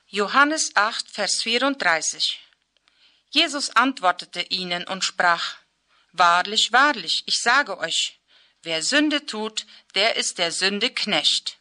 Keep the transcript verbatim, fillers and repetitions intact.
Johannes acht, Vers vierunddreißig. Jesus antwortete ihnen und sprach: Wahrlich, wahrlich, ich sage euch, wer Sünde tut, der ist der Sünde Knecht.